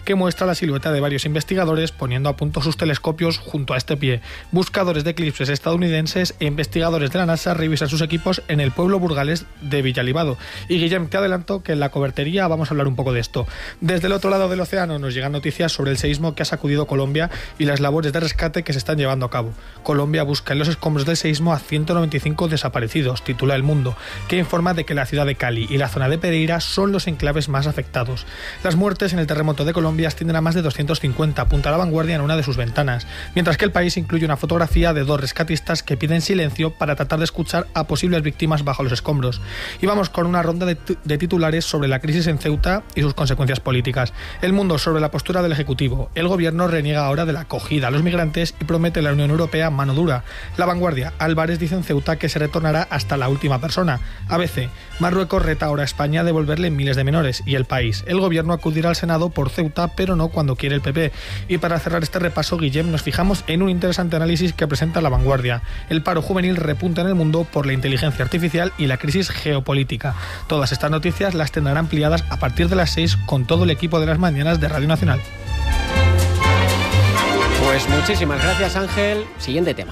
que muestra la silueta de varios investigadores poniendo a punto sus telescopios junto a este pie. Buscadores de eclipses estadounidenses e investigadores de la NASA revisan sus equipos en el pueblo burgalés de Villalibado. Y Guillem, te adelanto que en la cobertería vamos a hablar un poco de esto. Desde el otro lado del océano nos llegan noticias sobre el seísmo que ha sacudido Colombia y las labores de rescate que se están llevando a cabo. Colombia busca en los escombros del seísmo a 195 desaparecidos, titula El Mundo, que informa de que la ciudad de Cali y la zona de Pereira son los enclaves más afectados. Las muertes en el terremoto de Colombia ascienden a más de 250, apunta La Vanguardia en una de sus ventanas, mientras que El País incluye una fotografía de 2 rescatistas que piden silencio para tratar de escuchar a posibles víctimas bajo los escombros. Y vamos con una ronda de titulares sobre la crisis en Ceuta y sus consecuencias políticas. El Mundo sobre la postura del Ejecutivo. El gobierno reniega ahora de la acogida a los migrantes y promete a la Unión Europea mano dura. La Vanguardia. Álvarez dice en Ceuta que se retornará hasta la última persona. ABC. Marruecos reta ahora a España a devolverle miles de menores. Y El País. El gobierno acudirá al Senado por Ceuta, pero no cuando quiere el PP. Y para cerrar este repaso, Guillem, nos fijamos en un interesante análisis que presenta La Vanguardia. El paro juvenil repunta en el mundo por la inteligencia artificial y la crisis geopolítica. Todas estas noticias las tendrán ampliadas a partir de las 6 con todo el equipo de las mañanas de Radio Nacional. Pues muchísimas gracias, Ángel. Siguiente tema.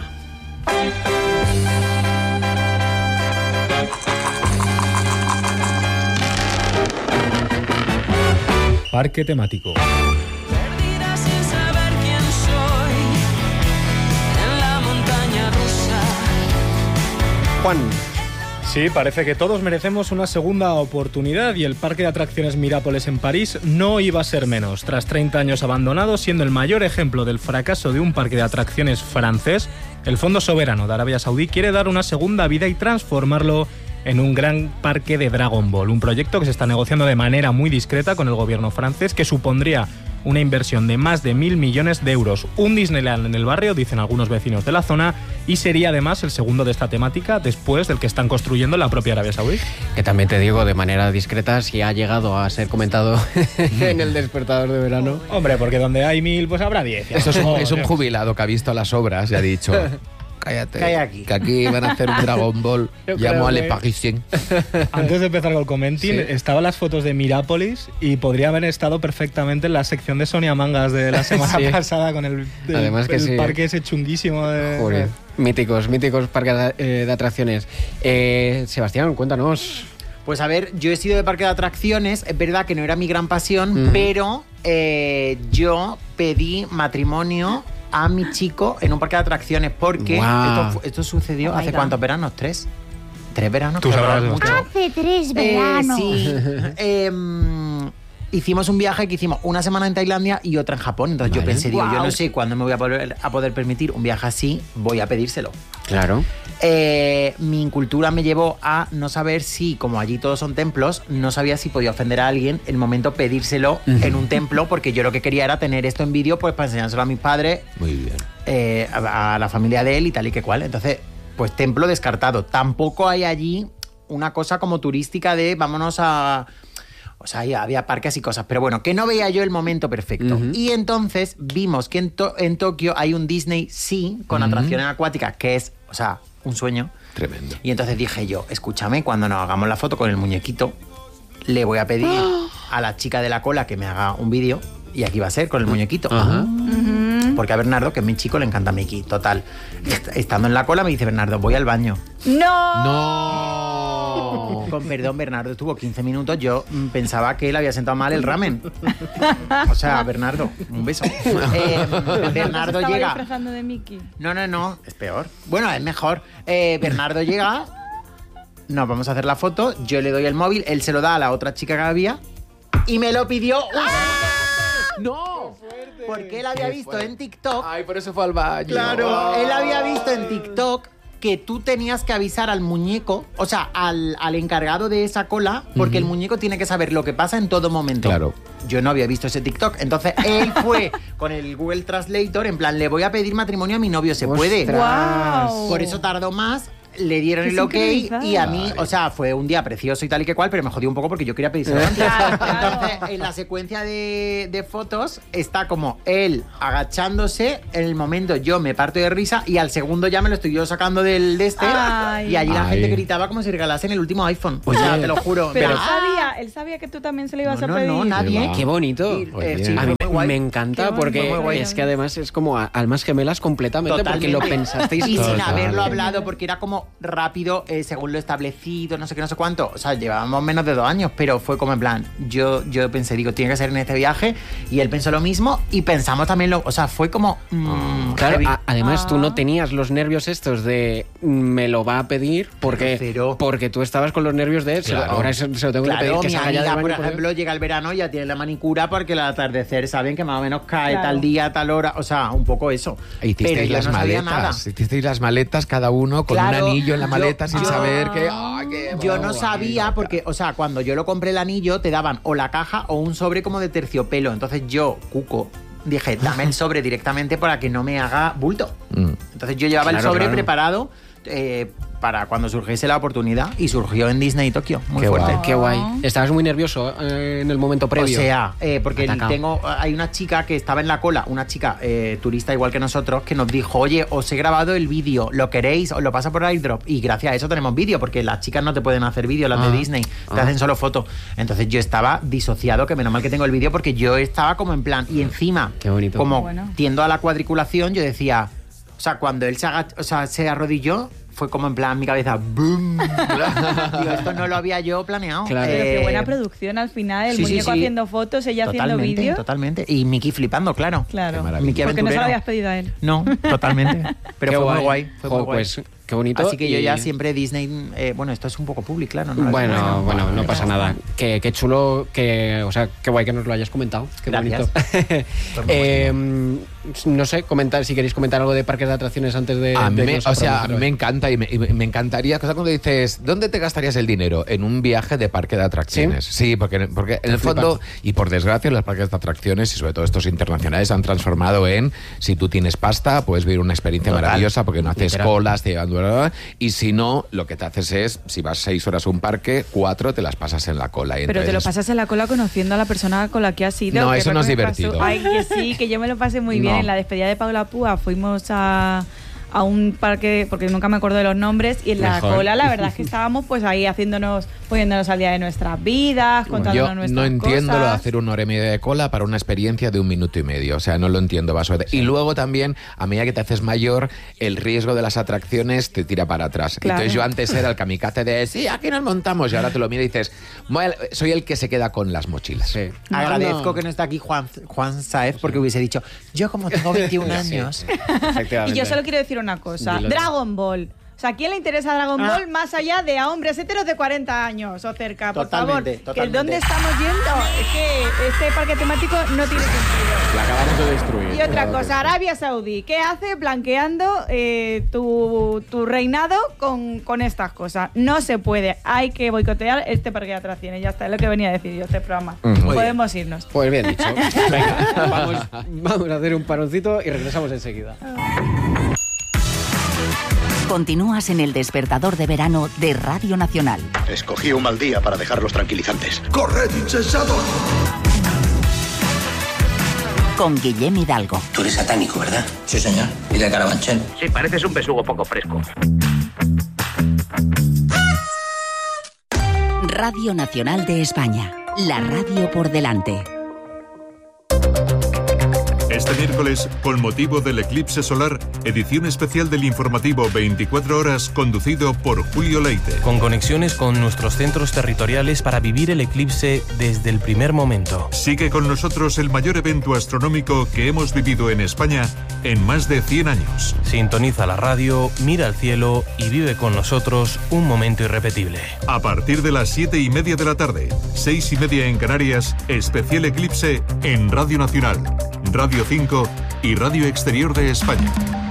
Parque temático. Perdida sin saber quién soy en la montaña rusa. Juan. Sí, parece que todos merecemos una segunda oportunidad y el Parque de Atracciones Mirapoles en París no iba a ser menos. Tras 30 años abandonado, siendo el mayor ejemplo del fracaso de un parque de atracciones francés, el Fondo Soberano de Arabia Saudí quiere dar una segunda vida y transformarlo en un gran parque de Dragon Ball, un proyecto que se está negociando de manera muy discreta con el gobierno francés, que supondría una inversión de más de 1.000 millones de euros. Un Disneyland en el barrio, dicen algunos vecinos de la zona, y sería además el segundo de esta temática después del que están construyendo en la propia Arabia Saudí. Que también te digo, de manera discreta, si ha llegado a ser comentado en el despertador de verano. Hombre, porque donde hay 1.000, pues habrá 10. Eso es un jubilado que ha visto las obras y ha dicho... Cállate, Calla aquí. que aquí van a hacer un Dragon Ball. Llamo a Le Parisien. Antes de empezar con el commenting, Sí. estaban las fotos de Mirápolis y podría haber estado perfectamente en la sección de Sonia Mangas de la semana Sí. pasada con el Además que el sí. parque ese chunguísimo de... Joder, míticos parques de atracciones. Sebastián, cuéntanos. Pues a ver, yo he sido de parque de atracciones, es verdad que no era mi gran pasión, pero yo pedí matrimonio a mi chico en un parque de atracciones porque Guau. esto sucedió Oh my hace God. ¿cuántos veranos? ¿3? ¿3 veranos? Tú sabrás, Mucho. Hace 3 veranos. Sí. Hicimos un viaje que hicimos una semana en Tailandia y otra en Japón. Entonces yo pensé, digo, yo Guau. no sé cuándo me voy a poder permitir un viaje así, voy a pedírselo. Claro. Mi incultura me llevó a no saber si, como allí todos son templos, no sabía si podía ofender a alguien en el momento pedírselo en un templo, porque yo lo que quería era tener esto en vídeo pues para enseñárselo a mis padres, Muy bien. a la familia de él y tal y que cual. Entonces, pues templo descartado. Tampoco hay allí una cosa como turística de vámonos a... O sea, ya había parques y cosas, pero bueno, que no veía yo el momento perfecto. Y entonces vimos que en Tokio hay un Disney Sea con atracciones acuáticas, que es, o sea, un sueño. Tremendo. Y entonces dije yo, escúchame, cuando nos hagamos la foto con el muñequito, le voy a pedir a la chica de la cola que me haga un vídeo, y aquí va a ser con el muñequito. Porque a Bernardo, que es mi chico, le encanta Mickey. Total, estando en la cola me dice Bernardo, voy al baño. ¡No! ¡No! Con perdón, Bernardo estuvo 15 minutos. Yo pensaba que él había sentado mal el ramen. O sea, Bernardo, un beso. Bernardo Estaba llega. disfrazando de Mickey. No, es peor. Bueno, es mejor. Bernardo llega. Nos vamos a hacer la foto. Yo le doy el móvil, él se lo da a la otra chica que había y me lo pidió. ¡No! Porque él había visto en TikTok. Ay, por eso fue al baño. Claro, él había visto en TikTok que tú tenías que avisar al muñeco, o sea, al encargado de esa cola, porque el muñeco tiene que saber lo que pasa en todo momento. Claro. Yo no había visto ese TikTok. Entonces él fue con el Google Translator, en plan, le voy a pedir matrimonio a mi novio, ¿se puede? ¡Guau! Por eso tardó más. le dieron Qué el ok sincronizado. y a mí, o sea, fue un día precioso y tal y que cual, pero me jodió un poco porque yo quería pedirse antes. Entonces, en la secuencia de fotos está como él agachándose, en el momento yo me parto de risa y al segundo ya me lo estoy yo sacando del de este Ay. y allí la Ay. gente gritaba como si regalasen el último iPhone. O sea, te lo juro. Pero Pero- él sabía que tú también se lo ibas a no, pedir. no, nadie. Qué bonito. Y, Oye. sí, A fue mí muy guay. me encanta Qué porque bonito, muy guay. es que además es como almas gemelas completamente porque lo pensasteis y sin todos. haberlo hablado porque era como rápido según lo establecido, no sé qué, no sé cuánto. O sea, llevábamos menos de 2 años, pero fue como en plan, yo pensé, digo, tiene que ser en este viaje y él pensó lo mismo y pensamos también o sea, fue como Claro, heavy. además tú no tenías los nervios estos de me lo va a pedir porque, Cero. porque tú estabas con los nervios de Claro. ahora se lo tengo que pedir Claro, que mi salga ya del amiga, baño. por ejemplo, llega el verano y ya tiene la manicura porque al atardecer saben que más o menos cae Claro. tal día, tal hora, o sea, un poco eso. Hicisteis Pero yo las no sabía nada. maletas. Hicisteis las maletas cada uno con Claro, un anillo en la maleta sin yo- saber que... ¡ay, qué Yo no guay! sabía porque, o sea, cuando yo lo compré el anillo te daban o la caja o un sobre como de terciopelo. Entonces yo, cuco, dije, dame el sobre directamente para que no me haga bulto. Mm. Entonces yo llevaba el Claro, sobre claro. preparado para cuando surgiese la oportunidad y surgió en Disney Tokio. Muy Qué fuerte. guay. Qué guay. Estabas muy nervioso en el momento previo. O sea, porque Atacado. hay una chica que estaba en la cola, una chica turista igual que nosotros, que nos dijo, oye, os he grabado el vídeo, ¿lo queréis? Os lo paso por airdrop. Y gracias a eso tenemos vídeo, porque las chicas no te pueden hacer vídeo, las de Disney, te hacen solo fotos. Entonces yo estaba disociado, que menos mal que tengo el vídeo, porque yo estaba como en plan, y encima, Qué bonito. como Bueno. tiendo a la cuadriculación, yo decía, o sea, cuando él se arrodilló, fue como en plan mi cabeza, ¡boom! Digo, esto no lo había yo planeado. Claro. Pero qué buena producción al final, el sí, sí, muñeco sí. haciendo fotos, ella haciendo Totalmente, vídeo. totalmente. Y Miki flipando, claro. Claro. Qué maravilla. Miki Porque no se lo aventurero. habías pedido a él. No, totalmente. Pero Qué fue muy guay. Fue Jo, muy guay. Pues qué bonito. Así que yo y- ya siempre Disney. Bueno, esto es un poco público, claro. ¿no? Bueno, no pasa nada. Qué chulo, o sea, qué guay que nos lo hayas comentado. Qué Gracias. bonito. No sé, si queréis comentar algo de parques de atracciones antes de. A mí, de me, irnos o sea, a promocionar mí me hoy. encanta y me encantaría, cosa cuando dices, ¿dónde te gastarías el dinero? En un viaje de parque de atracciones. Sí, porque en el fondo, y por desgracia, los parques de atracciones, y sobre todo estos internacionales, han transformado en, si tú tienes pasta, puedes vivir una experiencia Total. maravillosa porque no haces Literal. colas, te llevan, y si no, lo que te haces es, si vas 6 horas a un parque, 4 te las pasas en la cola. Y Pero te lo entonces- pasas en la cola conociendo a la persona con la que has ido. No, que eso no es me pasó. divertido. Ay, que sí, que yo me lo pasé muy bien. No. En la despedida de Paula Púa fuimos a un parque, porque nunca me acuerdo de los nombres, y en la Mejor. cola la verdad es que estábamos pues ahí poniéndonos al día de nuestras vidas, contándonos Yo nuestras no entiendo lo de cosas. hacer 1 hora y media de cola para una experiencia de 1 minuto y medio. O sea, no lo entiendo. Y luego también, a medida que te haces mayor, el riesgo de las atracciones te tira para atrás. Claro. Entonces yo antes era el kamikaze de, sí, aquí nos montamos. Y ahora te lo miras y dices, "Bueno, soy el que se queda con las mochilas. Sí. Agradezco que no está aquí Juan Saez porque hubiese dicho, yo como tengo 21 años. Efectivamente. Y yo solo quiero decir una cosa. Dilo. Dragon Ball. O sea, ¿a quién le interesa Dragon Ah. Ball más allá de a hombres heteros de 40 años o cerca? Por Totalmente, favor, totalmente. que ¿dónde estamos yendo? Es que este parque temático no tiene sentido. La acabamos de destruir. Y otra cosa, Arabia Saudí, ¿qué hace blanqueando tu reinado con estas cosas? No se puede, hay que boicotear este parque de atracciones. Ya está, es lo que venía a decir yo este programa. Ujú. Podemos irnos. Pues bien dicho. Venga, vamos a hacer un paroncito y regresamos enseguida. Continúas en el despertador de verano de Radio Nacional. Escogí un mal día para dejar los tranquilizantes. ¡Corred, insensatos! Con Guillem Hidalgo. Tú eres satánico, ¿verdad? Sí, señor. ¿Y de Carabanchel? Sí, pareces un besugo poco fresco. Radio Nacional de España. La radio por delante. Este miércoles, con motivo del eclipse solar, edición especial del informativo 24 horas conducido por Julio Leite. Con conexiones con nuestros centros territoriales para vivir el eclipse desde el primer momento. Sigue con nosotros el mayor evento astronómico que hemos vivido en España en más de 100 años. Sintoniza la radio, mira al cielo y vive con nosotros un momento irrepetible. A partir de las 7:30 de la tarde, 6:30 en Canarias, especial eclipse en Radio Nacional, Radio 5 y Radio Exterior de España.